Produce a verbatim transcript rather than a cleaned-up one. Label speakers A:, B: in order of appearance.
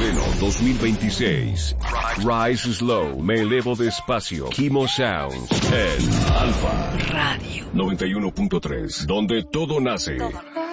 A: Estreno dos mil veintiséis. Rise Slow, me elevo despacio. Kimo Sounds en Alfa Radio noventa y uno punto tres, donde todo nace.